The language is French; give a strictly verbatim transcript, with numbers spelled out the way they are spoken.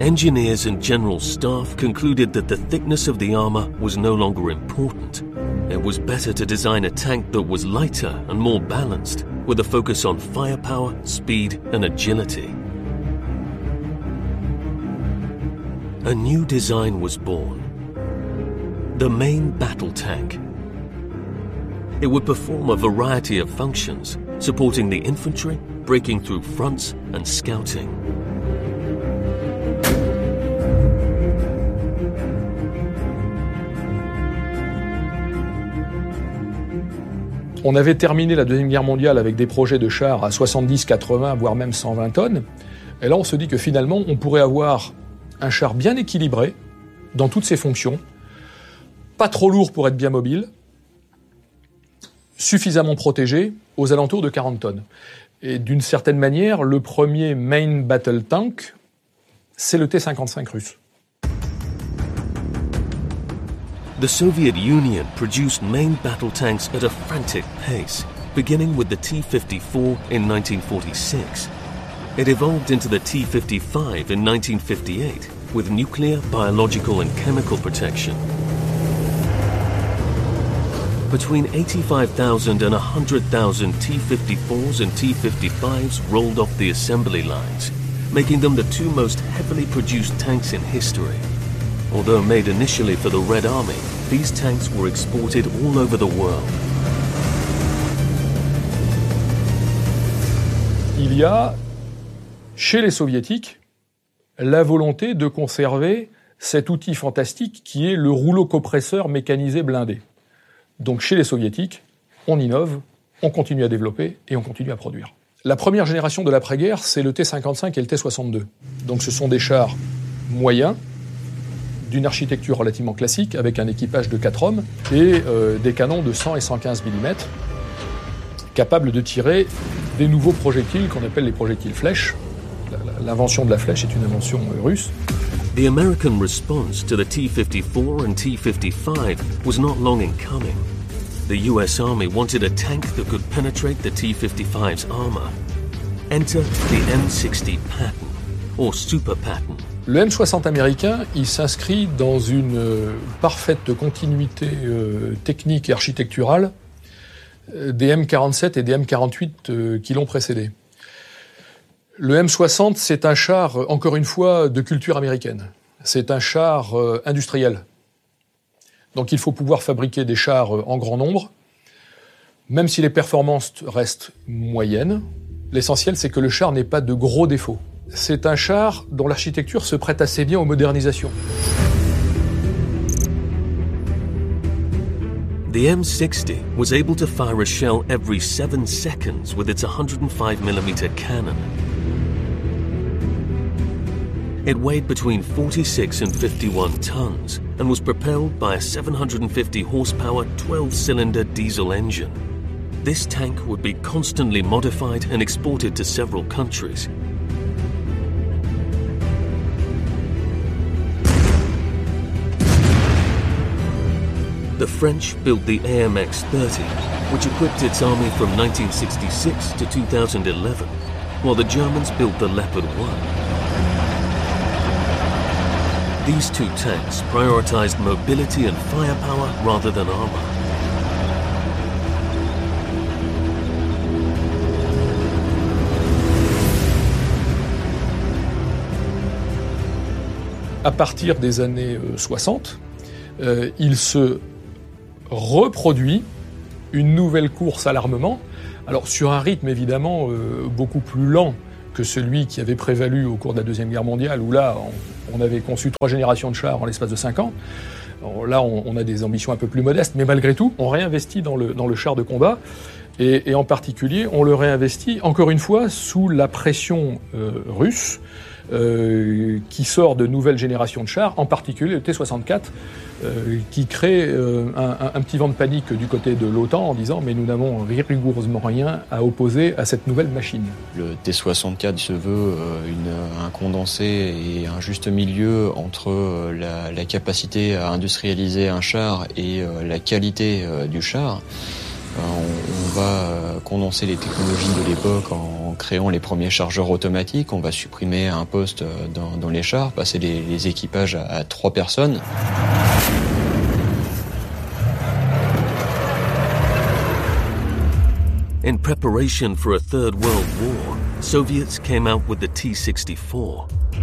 engineers and general staff concluded that the thickness of the armor was no longer important. It was better to design a tank that was lighter and more balanced, with a focus on firepower, speed, and agility. A new design was born: the main battle tank. It would perform a variety of functions, supporting the infantry, breaking through fronts, and scouting. On avait terminé la Deuxième Guerre mondiale avec des projets de chars à soixante-dix, quatre-vingts, voire même cent vingt tonnes. Et là, on se dit que finalement, on pourrait avoir un char bien équilibré dans toutes ses fonctions, pas trop lourd pour être bien mobile, suffisamment protégé, aux alentours de quarante tonnes. Et d'une certaine manière, le premier main battle tank, c'est le T cinquante-cinq russe. The Soviet Union produced main battle tanks at a frantic pace, beginning with the T fifty-four in nineteen forty-six. It evolved into the T fifty-five in nineteen fifty-eight, with nuclear, biological and chemical protection. Between eighty-five thousand and one hundred thousand T fifty-fours and T fifty-fives rolled off the assembly lines, making them the two most heavily produced tanks in history. Although made initially for the Red Army, these tanks were exported all over the world. Il y a, chez les Soviétiques, la volonté de conserver cet outil fantastique qui est le rouleau compresseur mécanisé blindé. Donc chez les Soviétiques, on innove, on continue à développer et on continue à produire. La première génération de l'après-guerre, c'est le T cinquante-cinq et le T soixante-deux. Donc ce sont des chars moyens, d'une architecture relativement classique, avec un équipage de quatre hommes et euh, des canons de cent et cent quinze millimètres, capables de tirer des nouveaux projectiles qu'on appelle les projectiles flèches. L'invention de la flèche est une invention euh, russe. The American response to the T fifty-four and T fifty-five was not long in coming. The U S Army wanted a tank that could penetrate the T fifty-five's armor. Enter the M sixty Patton, or Super Patton. Le M soixante américain, il s'inscrit dans une euh, parfaite continuité euh, technique et architecturale euh, des M quarante-sept et des M quarante-huit euh, qui l'ont précédé. Le M soixante, c'est un char, euh, encore une fois, de culture américaine. C'est un char euh, industriel. Donc il faut pouvoir fabriquer des chars euh, en grand nombre. Même si les performances restent moyennes, l'essentiel, c'est que le char n'ait pas de gros défauts. C'est un char dont l'architecture se prête assez bien aux modernisations. The M sixty was able to fire a shell every seven seconds with its one hundred five millimeter cannon. It weighed between forty-six and fifty-one tons and was propelled by a seven hundred fifty horsepower twelve-cylinder diesel engine. This tank would be constantly modified and exported to several countries. The French built the A M X thirty, which equipped its army from nineteen sixty-six to two thousand eleven, while the Germans built the Leopard one. These two tanks prioritized mobility and firepower rather than armor. À partir des années soixante, euh, il se reproduit une nouvelle course à l'armement, alors sur un rythme évidemment euh, beaucoup plus lent que celui qui avait prévalu au cours de la Deuxième Guerre mondiale, où là on, on avait conçu trois générations de chars en l'espace de cinq ans. Alors là on, on a des ambitions un peu plus modestes, mais malgré tout on réinvestit dans le, dans le char de combat, et, et en particulier on le réinvestit encore une fois sous la pression euh, russe, Euh, qui sort de nouvelles générations de chars, en particulier le T soixante-quatre, euh, qui crée euh, un, un petit vent de panique du côté de l'OTAN en disant « mais nous n'avons rigoureusement rien à opposer à cette nouvelle machine ». Le T soixante-quatre se veut euh, une, un condensé et un juste milieu entre euh, la, la capacité à industrialiser un char et euh, la qualité euh, du char. On, on va condenser les technologies de l'époque en créant les premiers chargeurs automatiques. On va supprimer un poste dans, dans les chars, passer les, les équipages à, à trois personnes. In preparation for a Third World War, Soviets came out with the T sixty-four,